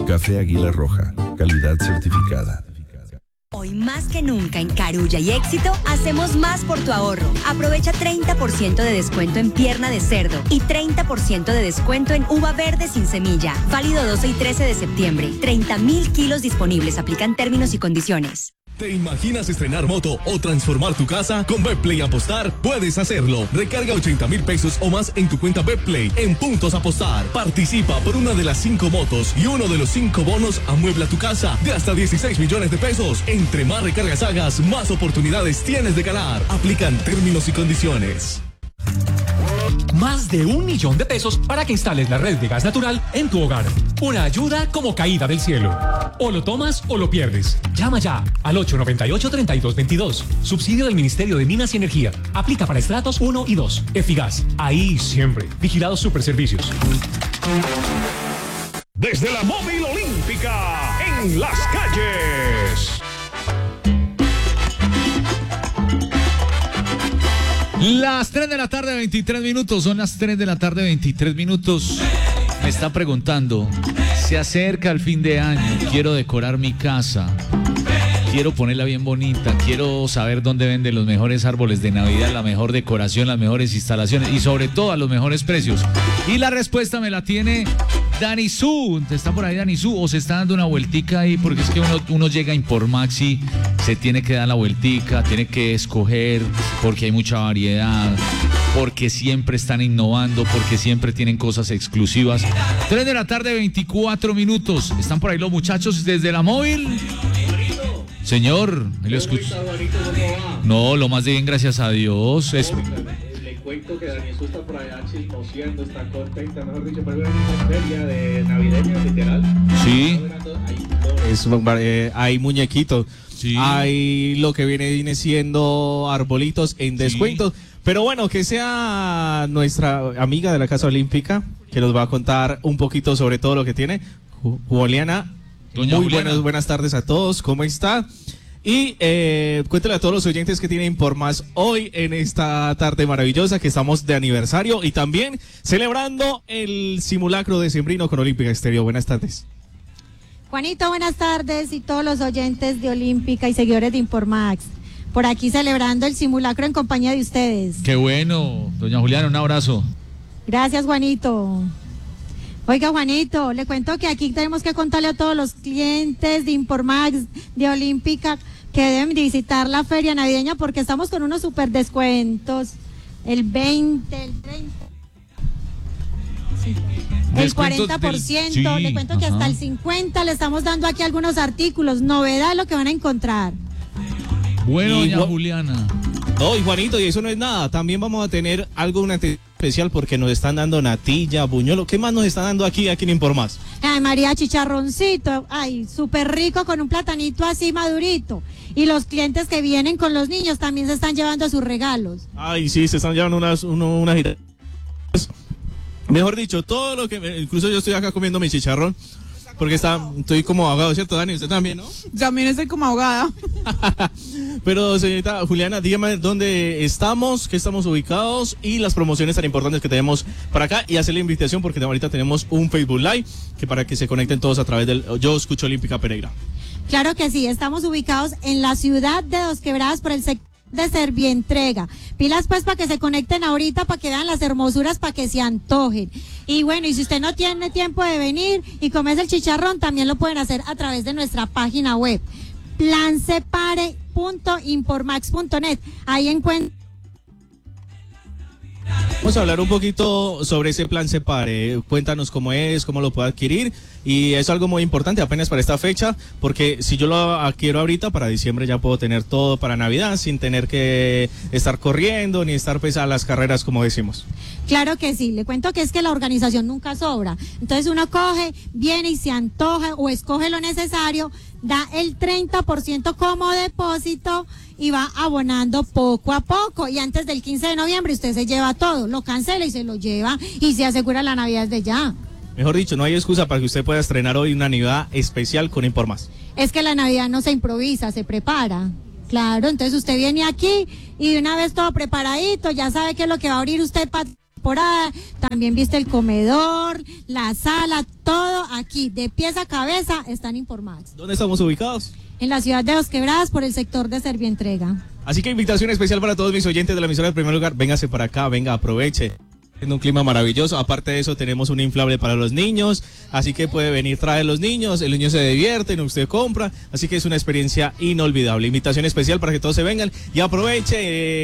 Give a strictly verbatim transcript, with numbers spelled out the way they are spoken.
Café Águila Roja, calidad certificada. Hoy más que nunca en Carulla y Éxito hacemos más por tu ahorro. Aprovecha treinta por ciento de descuento en pierna de cerdo y treinta por ciento de descuento en uva verde sin semilla. Válido doce y trece de septiembre. treinta mil kilos disponibles. Aplican términos y condiciones. ¿Te imaginas estrenar moto o transformar tu casa? Con Betplay Apostar puedes hacerlo. Recarga ochenta mil pesos o más en tu cuenta Betplay en Puntos Apostar. Participa por una de las cinco motos y uno de los cinco bonos amuebla tu casa de hasta dieciséis millones de pesos. Entre más recargas hagas, más oportunidades tienes de ganar. Aplican términos y condiciones. Más de un millón de pesos para que instales la red de gas natural en tu hogar. Una ayuda como caída del cielo. O lo tomas o lo pierdes. Llama ya al ocho noventa y ocho, treinta y dos veintidós. Subsidio del Ministerio de Minas y Energía. Aplica para estratos uno y dos. Efigas. Ahí siempre. Vigilados Superservicios. Desde la Móvil Olímpica, en las calles. Las tres de la tarde, veintitrés minutos. Son las tres de la tarde, veintitrés minutos. Me está preguntando, se acerca el fin de año, quiero decorar mi casa, quiero ponerla bien bonita, quiero saber dónde venden los mejores árboles de Navidad, la mejor decoración, las mejores instalaciones y sobre todo a los mejores precios. Y la respuesta me la tiene Dani Su. ¿Está por ahí Dani Su o se está dando una vueltica ahí? Porque es que uno, uno llega a Impormax y se tiene que dar la vueltica, tiene que escoger porque hay mucha variedad, porque siempre están innovando, porque siempre tienen cosas exclusivas. tres de la tarde, veinticuatro minutos. ¿Están por ahí los muchachos desde la móvil? Señor, ¿me lo escucho? No, lo más de bien, gracias a Dios. Es... Le cuento que Dani Su está por allá chismoseando, está contenta, mejor dicho, para ver una feria de navideña, literal. Sí. Es, eh, hay muñequitos, sí. Hay lo que viene, viene siendo arbolitos en descuento. Sí. Pero bueno, que sea nuestra amiga de la Casa Olímpica, que nos va a contar un poquito sobre todo lo que tiene. Juliana, Doña muy Juliana. buenas, buenas tardes a todos, ¿cómo está? Y eh, cuéntale a todos los oyentes que tienen por más hoy en esta tarde maravillosa que estamos de aniversario y también celebrando el simulacro decembrino con Olímpica Estéreo. Buenas tardes. Juanito, buenas tardes y todos los oyentes de Olímpica y seguidores de Impormax. Por aquí celebrando el simulacro en compañía de ustedes. Qué bueno, doña Juliana, un abrazo. Gracias, Juanito. Oiga, Juanito, le cuento que aquí tenemos que contarle a todos los clientes de Impormax, de Olímpica, que deben visitar la feria navideña porque estamos con unos super descuentos. El veinte, el treinta. Sí. El cuarenta por ciento, del... sí, le cuento que ajá. Hasta el cincuenta por ciento le estamos dando aquí algunos artículos, novedad lo que van a encontrar. Bueno, doña Ju- Juliana. No, y Juanito, y eso no es nada, también vamos a tener algo una te- especial porque nos están dando natilla, buñuelo, ¿qué más nos están dando aquí, aquí en Impormax? Ay, María, chicharroncito, ay, súper rico con un platanito así madurito. Y los clientes que vienen con los niños también se están llevando sus regalos. Ay, sí, se están llevando unas, uno, unas gira- Mejor dicho, todo lo que, incluso yo estoy acá comiendo mi chicharrón, porque está, estoy como ahogado, ¿cierto, Dani? ¿Usted también, no? También estoy como ahogada. Pero, señorita Juliana, dígame dónde estamos, qué estamos ubicados y las promociones tan importantes que tenemos para acá y hacer la invitación porque ahorita tenemos un Facebook Live que para que se conecten todos a través del Yo Escucho Olímpica Pereira. Claro que sí, estamos ubicados en la ciudad de Dos Quebradas por el sector de Servientrega. Pilas pues para que se conecten ahorita, para que vean las hermosuras, para que se antojen. Y bueno, y si usted no tiene tiempo de venir y comerse el chicharrón, también lo pueden hacer a través de nuestra página web, plansepare punto impormax punto net. Ahí encuentran. Vamos a hablar un poquito sobre ese plan Separe. Cuéntanos cómo es, cómo lo puede adquirir. Y es algo muy importante apenas para esta fecha, porque si yo lo adquiero ahorita, para diciembre ya puedo tener todo para Navidad, sin tener que estar corriendo ni estar pues a las carreras, como decimos. Claro que sí, le cuento que es que la organización nunca sobra. Entonces uno coge, viene y se antoja o escoge lo necesario, da el treinta por ciento como depósito y va abonando poco a poco. Y antes del quince de noviembre usted se lleva todo, lo cancela y se lo lleva y se asegura la Navidad desde ya. Mejor dicho, no hay excusa para que usted pueda estrenar hoy una Navidad especial con Impormax. Es que la Navidad no se improvisa, se prepara. Claro, entonces usted viene aquí y de una vez todo preparadito, ya sabe qué es lo que va a abrir usted para temporada. También viste el comedor, la sala, todo aquí, de pies a cabeza, están Informax. ¿Dónde estamos ubicados? En la ciudad de Dos Quebradas, por el sector de Servientrega. Así que invitación especial para todos mis oyentes de la emisora del primer lugar. Véngase para acá, venga, aproveche. En un clima maravilloso. Aparte de eso, tenemos un inflable para los niños. Así que puede venir, trae los niños. El niño se divierte, usted compra. Así que es una experiencia inolvidable. Invitación especial para que todos se vengan y aproveche. Eh,